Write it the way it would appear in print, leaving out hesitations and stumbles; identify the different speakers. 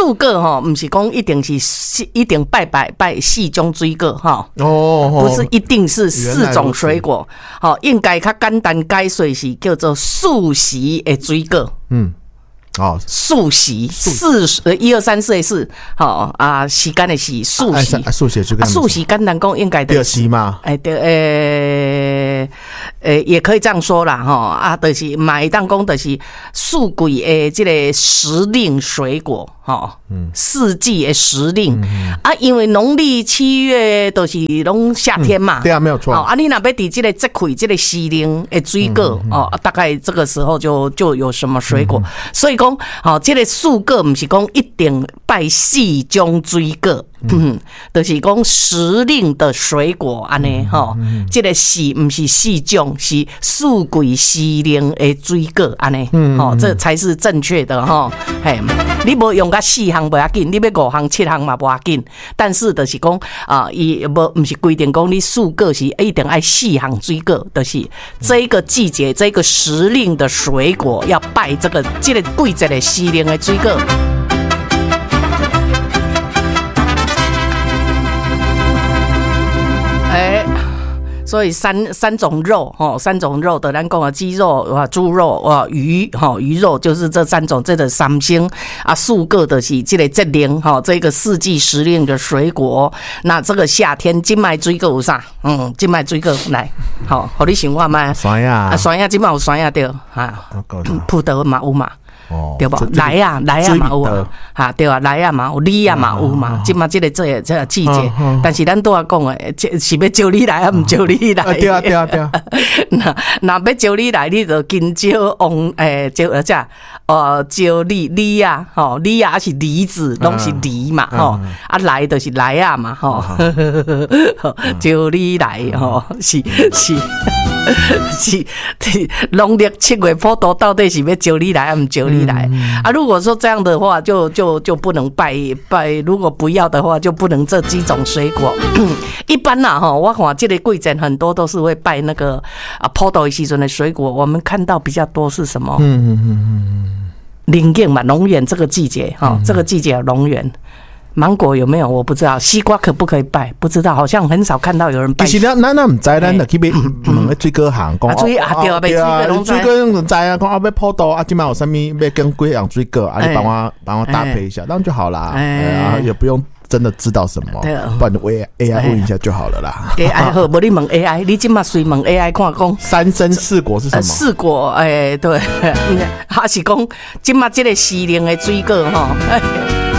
Speaker 1: 素果哈，不是讲一定拜4种水果哈。不是一定是4种水果。好，应该较简单解说是叫做素食的水果。素食1、2、3、4的4，好啊，时间的是素食，素食简单讲应该
Speaker 2: 就是嘛，
Speaker 1: 也可以这样说啦，哈就是买当讲就是素贵的这个时令水果，四季的时令因为农历7月都是拢夏天嘛，
Speaker 2: 对啊，没有错
Speaker 1: 你若要伫这个节气这个时令的水果大概这个时候就有什么水果，所以讲这个素果不是讲一定拜4种水果。就是讲时令的水果安尼这个是不是4种，是四季时令的水果安尼这才是正确的嘿，你无用到4项不要紧，你要5项7项嘛不要紧，但是就是讲伊不是规定讲你素果是一定爱4项水果，就是这个季节这个时令的水果要拜这个季节的时令的水果。所以三种肉3种肉的，咱讲的鸡肉猪肉鱼肉，就是这3种，这个3星素果的是这个节令这个四季时令的水果。那这个夏天今麦水果有啥？今麦水果来，好，互你想看麦。
Speaker 2: 酸呀，
Speaker 1: 酸呀，今麦有酸呀对葡萄嘛有嘛。对不？来呀嘛有对啊，来呀嘛有，梨呀嘛有嘛。今嘛这个季节，但是咱都要讲的，是要招你来唔招你来？
Speaker 2: 对啊。
Speaker 1: 那要招你来，你就跟招招梨呀，梨呀是梨子，拢是梨嘛，来就是来呀嘛，招你来是农历7月普渡到底是要招你来，唔招你来？如果说这样的话，就不能拜。如果不要的话，就不能这几种水果。一般啦，我看这个季节很多都是会拜那个普渡的时阵的水果。我们看到比较多是什么？龙眼嘛，龙眼这个季节这个季节有龙眼。芒果有没有？我不知道。西瓜可不可以拜？不知道，好像很少看到有人拜。
Speaker 2: 其实咱唔知，咱就去买问个水果行讲。
Speaker 1: 对啊，买
Speaker 2: 水果唔知啊，讲要普渡今晚有啥物要跟几样水果你帮我搭配一下，这样就好啦。也不用真的知道什么，不然就 AI 问一下就好了啦。
Speaker 1: AI 好，无你问 AI， 你今嘛随问 AI 看讲
Speaker 2: 3生4果是什么
Speaker 1: ？4果，对，还是讲今嘛这个时令的水果